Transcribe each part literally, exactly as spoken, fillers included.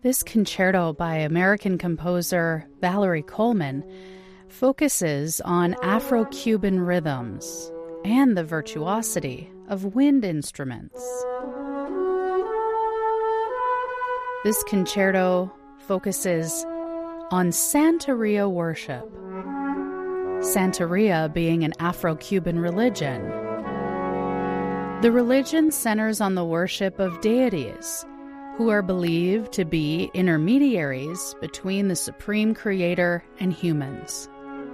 This concerto by American composer Valerie Coleman focuses on Afro-Cuban rhythms and the virtuosity of wind instruments. This concerto focuses on Santeria worship, Santeria being an Afro-Cuban religion. The religion centers on the worship of deities who are believed to be intermediaries between the Supreme Creator and humans.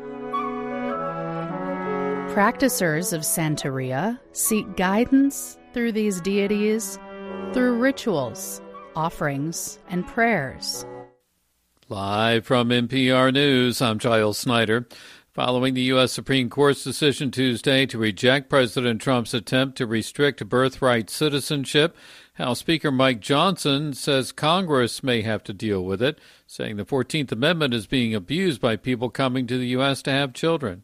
Practicers of Santeria seek guidance through these deities through rituals, offerings, and prayers. Live from N P R News, I'm Giles Snyder. Following the U S Supreme Court's decision Tuesday to reject President Trump's attempt to restrict birthright citizenship, House Speaker Mike Johnson says Congress may have to deal with it, saying the fourteenth Amendment is being abused by people coming to the U S to have children.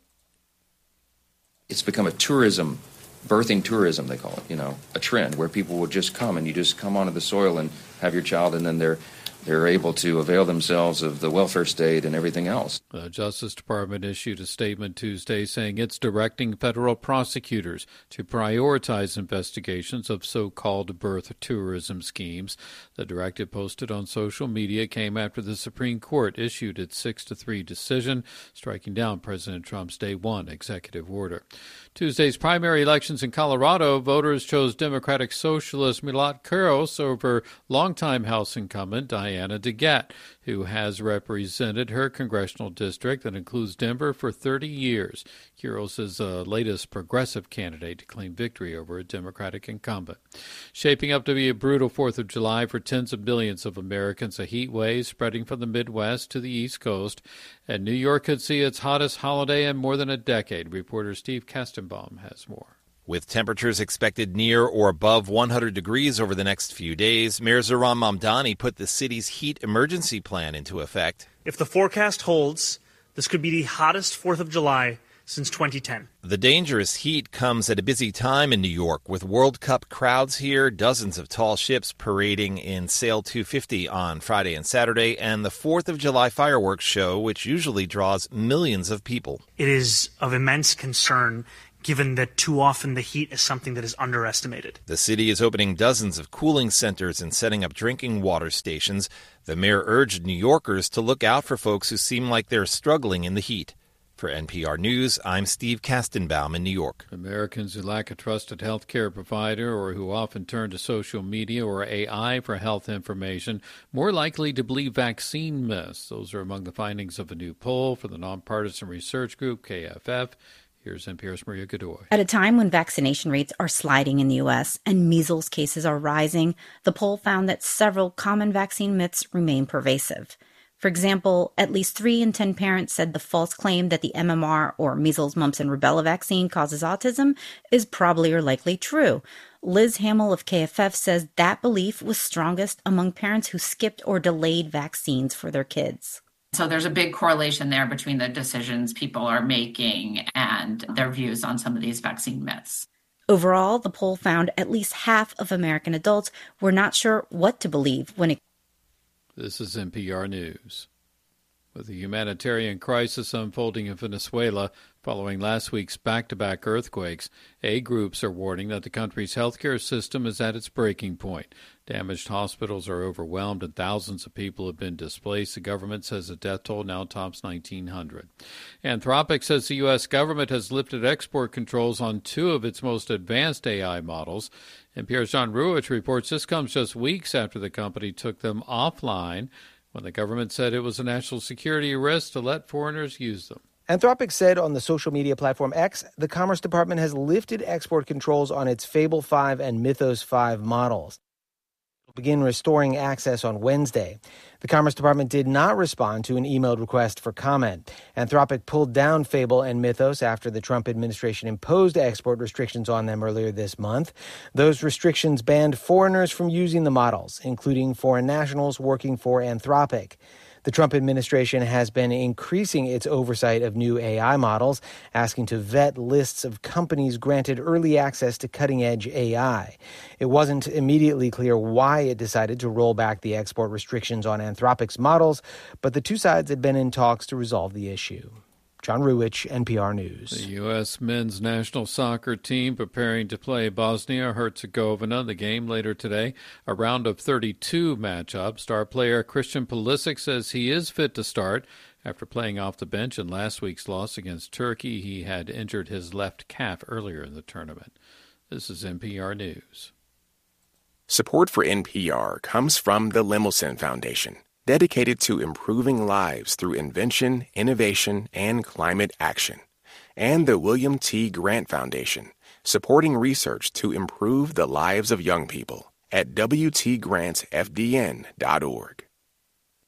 It's become a tourism, birthing tourism, they call it, you know, a trend where people will just come and you just come onto the soil and have your child, and then they're They're able to avail themselves of the welfare state and everything else. The Justice Department issued a statement Tuesday saying it's directing federal prosecutors to prioritize investigations of so-called birth tourism schemes. The directive posted on social media came after the Supreme Court issued its six to three decision, striking down President Trump's Day One executive order. Tuesday's primary elections in Colorado, voters chose Democratic Socialist Milat Kuros over longtime House incumbent Diana DeGette, who has represented her congressional district that includes Denver for thirty years. Kuros is the latest progressive candidate to claim victory over a Democratic incumbent. Shaping up to be a brutal fourth of July for tens of millions of Americans, a heat wave spreading from the Midwest to the East Coast, and New York could see its hottest holiday in more than a decade. Reporter Steve Kastenbaum has more. With temperatures expected near or above one hundred degrees over the next few days, Mayor Zohran Mamdani put the city's heat emergency plan into effect. If the forecast holds, this could be the hottest fourth of July since twenty ten. The dangerous heat comes at a busy time in New York, with World Cup crowds here, dozens of tall ships parading in Sail two fifty on Friday and Saturday, and the fourth of July fireworks show, which usually draws millions of people. It is of immense concern, given that too often the heat is something that is underestimated. The city is opening dozens of cooling centers and setting up drinking water stations. The mayor urged New Yorkers to look out for folks who seem like they're struggling in the heat. For N P R News, I'm Steve Kastenbaum in New York. Americans who lack a trusted health care provider or who often turn to social media or A I for health information more likely to believe vaccine myths. Those are among the findings of a new poll for the nonpartisan research group K F F. Here's N P R's Maria Godoy. At a time when vaccination rates are sliding in the U S and measles cases are rising, the poll found that several common vaccine myths remain pervasive. For example, at least three in ten parents said the false claim that the M M R, or measles, mumps, and rubella vaccine causes autism is probably or likely true. Liz Hamill of K F F says that belief was strongest among parents who skipped or delayed vaccines for their kids. So there's a big correlation there between the decisions people are making and their views on some of these vaccine myths. Overall, the poll found at least half of American adults were not sure what to believe when it... This is N P R News. With the humanitarian crisis unfolding in Venezuela following last week's back-to-back earthquakes, aid groups are warning that the country's healthcare system is at its breaking point. Damaged hospitals are overwhelmed and thousands of people have been displaced. The government says the death toll now tops nineteen hundred. Anthropic says the U S government has lifted export controls on two of its most advanced A I models. N P R's John Ruwitch reports this comes just weeks after the company took them offline when the government said it was a national security risk to let foreigners use them. Anthropic said on the social media platform X, the Commerce Department has lifted export controls on its Fable five and Mythos five models. It'll begin restoring access on Wednesday. The Commerce Department did not respond to an emailed request for comment. Anthropic pulled down Fable and Mythos after the Trump administration imposed export restrictions on them earlier this month. Those restrictions banned foreigners from using the models, including foreign nationals working for Anthropic. The Trump administration has been increasing its oversight of new A I models, asking to vet lists of companies granted early access to cutting-edge A I. It wasn't immediately clear why it decided to roll back the export restrictions on Anthropic's models, but the two sides had been in talks to resolve the issue. John Ruwich, N P R News. The U S men's national soccer team preparing to play Bosnia-Herzegovina. The game later today, a round of thirty-two matchup. Star player Christian Pulisic says he is fit to start. After playing off the bench in last week's loss against Turkey, he had injured his left calf earlier in the tournament. This is N P R News. Support for N P R comes from the Lemelson Foundation, dedicated to improving lives through invention, innovation, and climate action. And the William T. Grant Foundation, supporting research to improve the lives of young people at W T grants F D N dot org.